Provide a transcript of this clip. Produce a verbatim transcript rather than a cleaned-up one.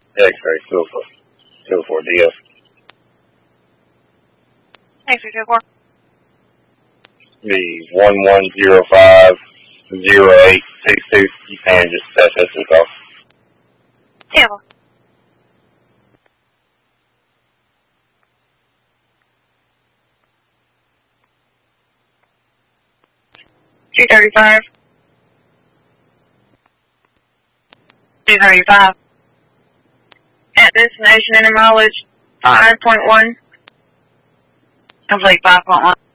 X-ray, two oh four. two oh four D F. X-ray two oh four. The one one zero five zero eight six two. You can just set this and call. Yeah. two thirty-five. two thirty-five. At destination and mileage five point one. I was like five point one.